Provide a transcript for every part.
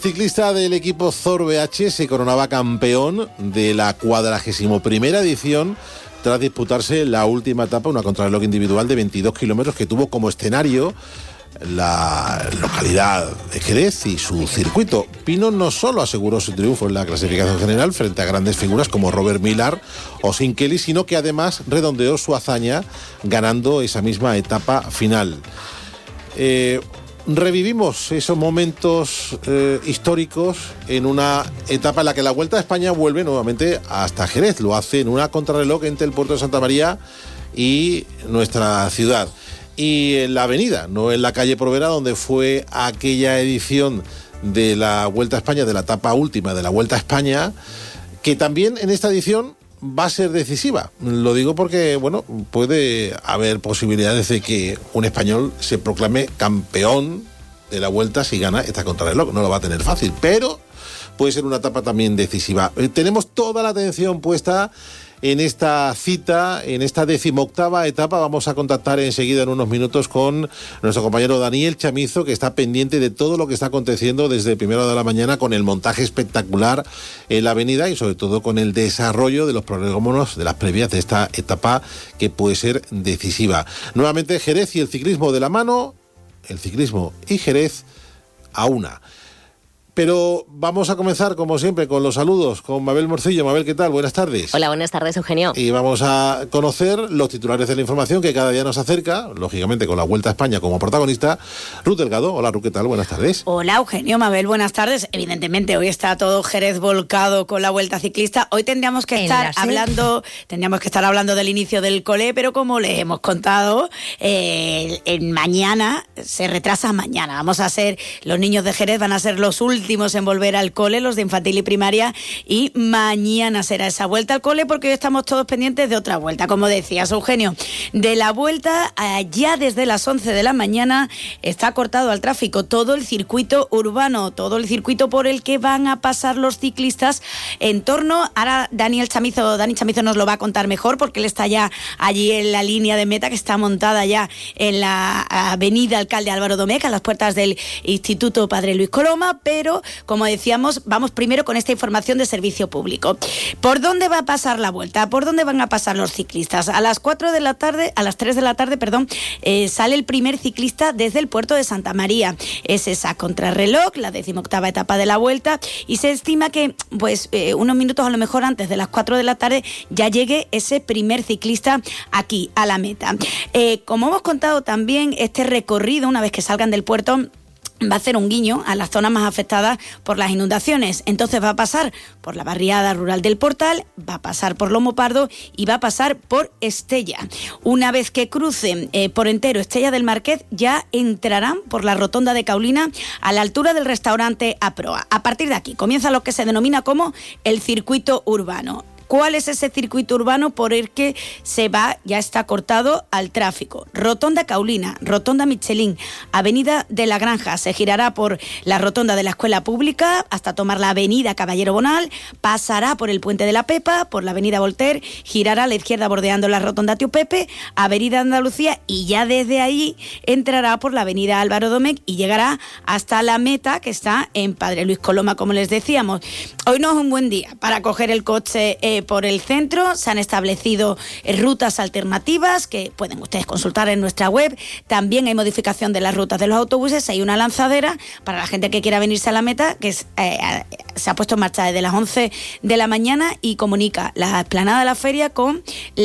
Ciclista del equipo Zor BH se coronaba campeón de la 41ª edición tras disputarse la última etapa, una contrarreloj individual de 22 kilómetros que tuvo como escenario la localidad de Jerez y su circuito. Pino no solo aseguró su triunfo en la clasificación general frente a grandes figuras como Robert Millar o Sean Kelly, sino que además redondeó su hazaña ganando esa misma etapa final. Revivimos esos momentos históricos en una etapa en la que la Vuelta a España vuelve nuevamente hasta Jerez. Lo hace en una contrarreloj entre el puerto de Santa María y nuestra ciudad. Y en la avenida, no en la calle Provera, donde fue aquella edición de la Vuelta a España, de la etapa última de la Vuelta a España, que también en esta edición va a ser decisiva. Lo digo porque, bueno, puede haber posibilidades de que un español se proclame campeón de la Vuelta si gana esta contrarreloj. No lo va a tener fácil, pero puede ser una etapa también decisiva. Tenemos toda la atención puesta en esta cita, en esta 18ª etapa. Vamos a contactar enseguida en unos minutos con nuestro compañero Daniel Chamizo, que está pendiente de todo lo que está aconteciendo desde primera de la mañana con el montaje espectacular en la avenida y sobre todo con el desarrollo de los prolegómenos de las previas de esta etapa que puede ser decisiva. Nuevamente Jerez y el ciclismo de la mano, el ciclismo y Jerez a una. Pero vamos a comenzar, como siempre, con los saludos, con Mabel Morcillo. Mabel, ¿qué tal? Buenas tardes. Hola, buenas tardes, Eugenio. Y vamos a conocer los titulares de la información que cada día nos acerca, lógicamente con la Vuelta a España como protagonista. Ruth Delgado. Hola, Ruth, ¿qué tal? Buenas tardes. Hola, Eugenio, Mabel, buenas tardes. Evidentemente, hoy está todo Jerez volcado con la Vuelta Ciclista. Hoy tendríamos que estar hablando del inicio del cole, pero como les hemos contado, mañana se retrasa mañana. Los niños de Jerez van a ser los últimos en volver al cole, los de infantil y primaria, y mañana será esa vuelta al cole porque hoy estamos todos pendientes de otra vuelta. Como decías, Eugenio, de la vuelta ya desde las 11 de la mañana está cortado al tráfico todo el circuito urbano, todo el circuito por el que van a pasar los ciclistas en torno. Ahora Dani Chamizo nos lo va a contar mejor porque él está ya allí en la línea de meta que está montada ya en la avenida Alcalde Álvaro Domecq, a las puertas del Instituto Padre Luis Coloma, pero como decíamos, vamos primero con esta información de servicio público. ¿Por dónde va a pasar la vuelta? ¿Por dónde van a pasar los ciclistas? A las 3 de la tarde, sale el primer ciclista desde el puerto de Santa María. Es esa contrarreloj, la 18ª etapa de la vuelta, y se estima que unos minutos a lo mejor antes de las 4 de la tarde ya llegue ese primer ciclista aquí a la meta. Como hemos contado también, este recorrido, una vez que salgan del puerto, va a hacer un guiño a las zonas más afectadas por las inundaciones. Entonces va a pasar por la barriada rural del Portal, va a pasar por Lomo Pardo y va a pasar por Estella. Una vez que crucen por entero Estella del Marqués, ya entrarán por la rotonda de Caulina a la altura del restaurante Aproa. A partir de aquí comienza lo que se denomina como el circuito urbano. ¿Cuál es ese circuito urbano por el que ya está cortado al tráfico? Rotonda Caulina, Rotonda Michelín, Avenida de la Granja, se girará por la rotonda de la Escuela Pública hasta tomar la Avenida Caballero Bonal, pasará por el Puente de la Pepa, por la Avenida Voltaire, girará a la izquierda bordeando la rotonda Tío Pepe, Avenida Andalucía y ya desde ahí entrará por la Avenida Álvaro Domecq y llegará hasta la meta que está en Padre Luis Coloma, como les decíamos. Hoy no es un buen día para coger el coche por el centro. Se han establecido rutas alternativas que pueden ustedes consultar en nuestra web. También hay modificación de las rutas de los autobuses. Hay una lanzadera para la gente que quiera venirse a la meta que se ha puesto en marcha desde las 11 de la mañana y comunica la explanada de la feria con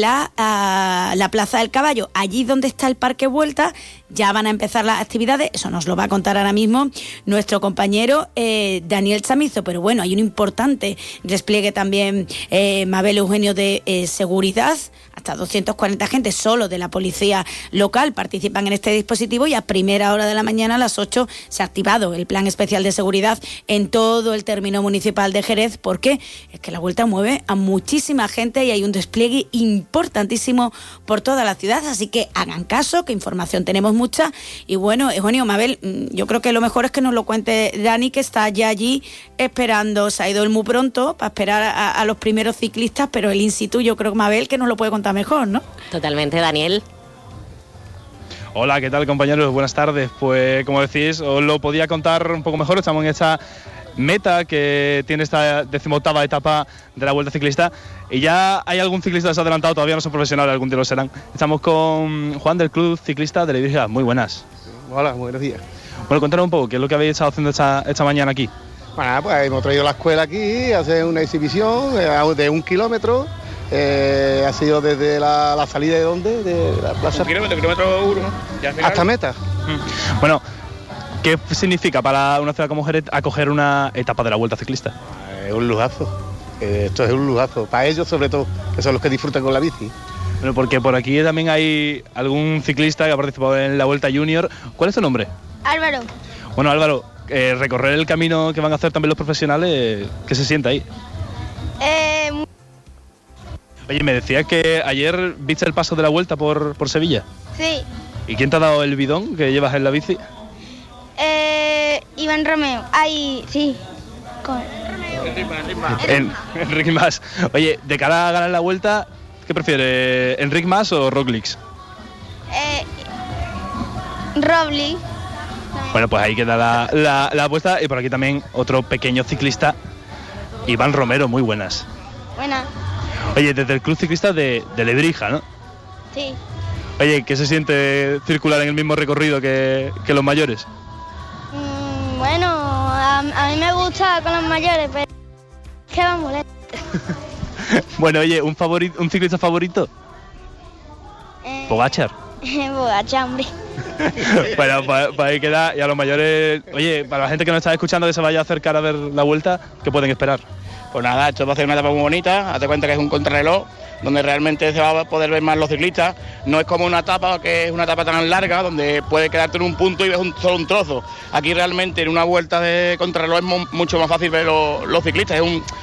la Plaza del Caballo. Allí donde está el Parque Vuelta ya van a empezar las actividades. Eso nos lo va a contar ahora mismo nuestro compañero Daniel Chamizo. Pero bueno, hay un importante despliegue también, Mabel, Eugenio, de seguridad. Hasta 240 agentes solo de la policía local participan en este dispositivo y a primera hora de la mañana, a las 8, se ha activado el plan especial de seguridad en todo el término municipal de Jerez, porque es que la Vuelta mueve a muchísima gente y hay un despliegue importantísimo por toda la ciudad, así que hagan caso, que información tenemos mucha. Y bueno, Eugenio, Mabel, yo creo que lo mejor es que nos lo cuente Dani, que está ya allí esperando. Se ha ido él muy pronto para esperar a los primeros ciclistas, pero el in situ yo creo, Mabel, que nos lo puede contar mejor, ¿no? Totalmente, Daniel. Hola, ¿qué tal, compañeros? Buenas tardes. Pues como decís, os lo podía contar un poco mejor. Estamos en esta Meta, que tiene esta 18ª etapa de la Vuelta Ciclista, y ya hay algún ciclista desadelantado, todavía no son profesionales, algún día lo serán. Estamos con Juan del Club Ciclista de Lebrija. Muy buenas. Hola, buenos días. Bueno, cuéntanos un poco, ¿qué es lo que habéis estado haciendo esta mañana aquí? Bueno, pues hemos traído la escuela aquí a hacer una exhibición de 1 kilómetro. Ha sido desde la salida de ¿dónde? De la plaza. 1 kilómetro 1, hasta Meta. Bueno, ¿qué significa para una ciudad como Jerez acoger una etapa de la Vuelta Ciclista? Es un lujazo. Esto es un lujazo. Para ellos, sobre todo, que son los que disfrutan con la bici. Bueno, porque por aquí también hay algún ciclista que ha participado en la Vuelta Junior. ¿Cuál es tu nombre? Álvaro. Bueno, Álvaro, recorrer el camino que van a hacer también los profesionales, ¿qué se siente ahí? Oye, me decías que ayer viste el paso de la Vuelta por Sevilla. Sí. ¿Y quién te ha dado el bidón que llevas en la bici? Iván Romeo. Ay, sí. Enric Mas. Oye, de cara a ganar la Vuelta, ¿qué prefieres, Enric Mas o Roglic? Roglic. Bueno, pues ahí queda la apuesta. Y por aquí también otro pequeño ciclista, Iván Romero. Muy buenas. Buena. Oye, desde el Club Ciclista de Lebrija, ¿no? Sí. Oye, ¿qué se siente circular en el mismo recorrido que los mayores? Bueno, a mí me gusta con los mayores, pero es que vamos lento. Bueno, oye, ¿un ciclista favorito? Pogačar. Pogačar, hombre. Bueno, pues ahí queda. Y a los mayores, oye, para la gente que nos está escuchando que se vaya a acercar a ver la Vuelta, ¿qué pueden esperar? Pues nada, esto va a ser una etapa muy bonita, hazte cuenta que es un contrarreloj, donde realmente se va a poder ver más los ciclistas. No es como una etapa que es una etapa tan larga, donde puedes quedarte en un punto y ves solo un trozo. Aquí realmente en una vuelta de contrarreloj es mucho más fácil ver los ciclistas,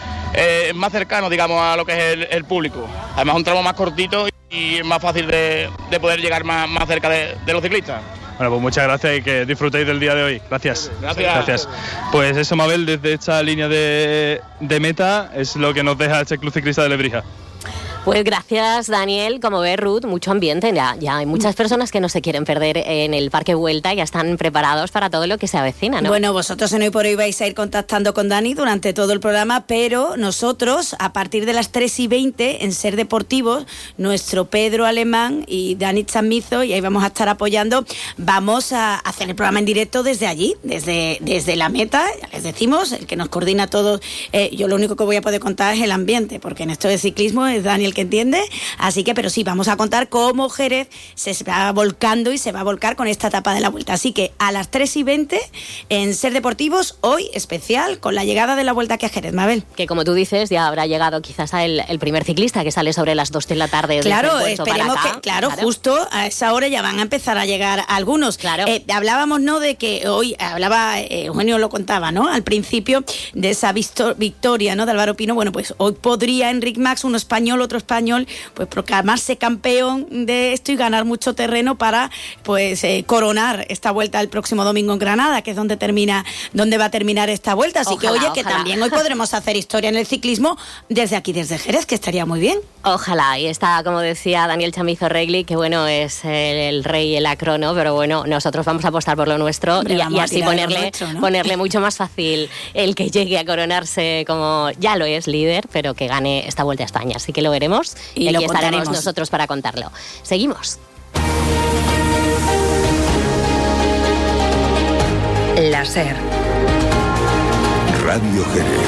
es más cercano, digamos, a lo que es el público. Además es un tramo más cortito y es más fácil de poder llegar más cerca de los ciclistas. Bueno, pues muchas gracias y que disfrutéis del día de hoy. Gracias. Gracias. Pues eso, Mabel, desde esta línea de meta es lo que nos deja este Club Ciclista de Lebrija. Pues gracias, Daniel. Como ves, Ruth, mucho ambiente. Ya hay muchas personas que no se quieren perder en el Parque Vuelta y ya están preparados para todo lo que se avecina, ¿no? Bueno, vosotros en Hoy por Hoy vais a ir contactando con Dani durante todo el programa, pero nosotros, a partir de las 3:20, en Ser Deportivos, nuestro Pedro Alemán y Dani Chamizo, y ahí vamos a estar apoyando, vamos a hacer el programa en directo desde allí, desde la meta, ya les decimos, el que nos coordina todo. Yo lo único que voy a poder contar es el ambiente, porque en esto de ciclismo es Dani el que entiende, así que, pero sí, vamos a contar cómo Jerez se va volcando y se va a volcar con esta etapa de la Vuelta. Así que a las 3:20 en Ser Deportivos, hoy especial con la llegada de la Vuelta aquí a Jerez, Mabel. Que como tú dices, ya habrá llegado quizás el primer ciclista que sale sobre las 2 de la tarde. Claro, esperemos que, claro, justo a esa hora ya van a empezar a llegar algunos. Claro. Hablábamos, ¿no?, de que hoy, Eugenio lo contaba, ¿no?, al principio, de esa victoria, ¿no?, de Álvaro Pino. Bueno, pues hoy podría Enric Mas, uno español, otro español, pues proclamarse campeón de esto y ganar mucho terreno para, pues, coronar esta Vuelta el próximo domingo en Granada, que es donde va a terminar esta Vuelta. Así que, oye, que también hoy podremos hacer historia en el ciclismo desde aquí, desde Jerez, que estaría muy bien. Ojalá, y está, como decía Daniel Chamizo Regli, que bueno, es el rey, el acrono, pero bueno, nosotros vamos a apostar por lo nuestro. Hombre, y así ponerle mucho más fácil el que llegue a coronarse como ya lo es líder, pero que gane esta Vuelta a España. Así que lo veremos y aquí estaremos nosotros para contarlo. Seguimos. La SER. Radio Jerez.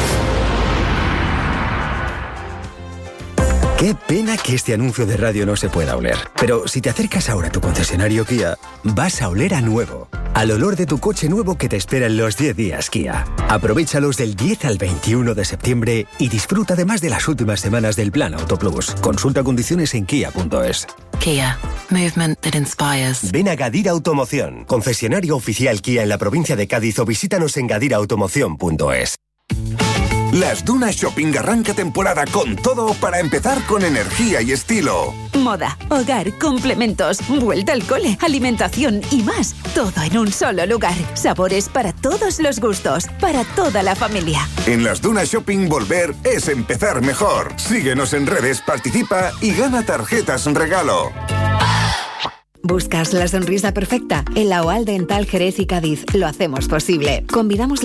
Qué pena que este anuncio de radio no se pueda oler. Pero si te acercas ahora a tu concesionario Kia, vas a oler a nuevo. Al olor de tu coche nuevo que te espera en los 10 días Kia. Aprovéchalos del 10 al 21 de septiembre y disfruta además de las últimas semanas del Plan Autoplus. Consulta condiciones en kia.es. Kia. Movement that inspires. Ven a Gadira Automoción, concesionario oficial Kia en la provincia de Cádiz, o visítanos en gadiraautomoción.es. Las Dunas Shopping arranca temporada con todo para empezar con energía y estilo. Moda, hogar, complementos, vuelta al cole, alimentación y más. Todo en un solo lugar. Sabores para todos los gustos, para toda la familia. En Las Dunas Shopping volver es empezar mejor. Síguenos en redes, participa y gana tarjetas regalo. ¿Buscas la sonrisa perfecta? En la OAL Dental Jerez y Cádiz lo hacemos posible. Combinamos